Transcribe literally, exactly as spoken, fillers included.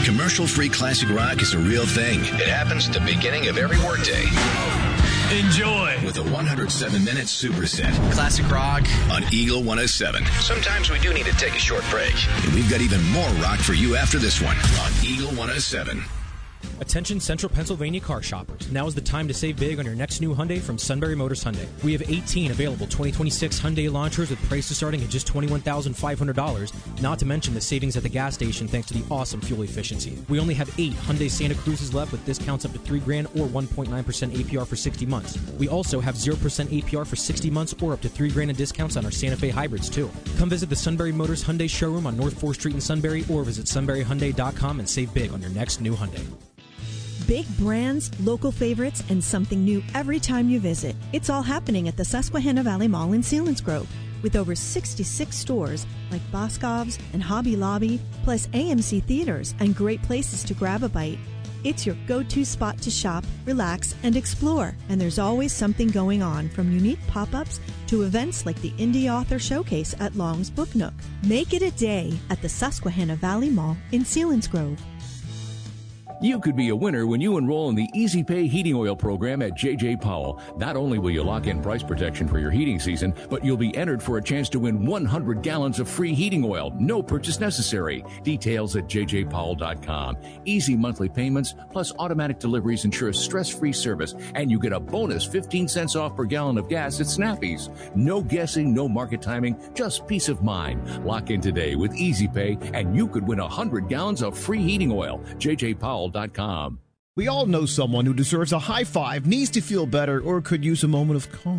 Commercial-free classic rock is a real thing. It happens at the beginning of every workday. Enjoy with a one hundred seven minute superset. Classic rock on Eagle one oh seven. Sometimes we do need to take a short break. And we've got even more rock for you after this one on Eagle one oh seven. Attention Central Pennsylvania car shoppers. Now is the time to save big on your next new Hyundai from Sunbury Motors Hyundai. We have eighteen available twenty twenty-six Hyundai launchers with prices starting at just twenty-one thousand five hundred dollars, not to mention the savings at the gas station thanks to the awesome fuel efficiency. We only have eight Hyundai Santa Cruzes left with discounts up to three grand or one point nine percent A P R for sixty months. We also have zero percent A P R for sixty months or up to three grand in discounts on our Santa Fe hybrids too. Come visit the Sunbury Motors Hyundai showroom on North fourth Street in Sunbury or visit sunbury hyundai dot com and save big on your next new Hyundai. Big brands, local favorites, and something new every time you visit. It's all happening at the Susquehanna Valley Mall in Selinsgrove. With over sixty-six stores like Boscov's and Hobby Lobby, plus A M C theaters and great places to grab a bite. It's your go-to spot to shop, relax, and explore. And there's always something going on, from unique pop-ups to events like the Indie Author Showcase at Long's Book Nook. Make it a day at the Susquehanna Valley Mall in Selinsgrove. You could be a winner when you enroll in the Easy Pay Heating Oil program at J J. Powell. Not only will you lock in price protection for your heating season, but you'll be entered for a chance to win one hundred gallons of free heating oil. No purchase necessary. Details at j j powell dot com. Easy monthly payments plus automatic deliveries ensure a stress-free service, and you get a bonus fifteen cents off per gallon of gas at Snappy's. No guessing, no market timing, just peace of mind. Lock in today with Easy Pay, and you could win one hundred gallons of free heating oil. j j powell dot com. We all know someone who deserves a high five, needs to feel better, or could use a moment of calm.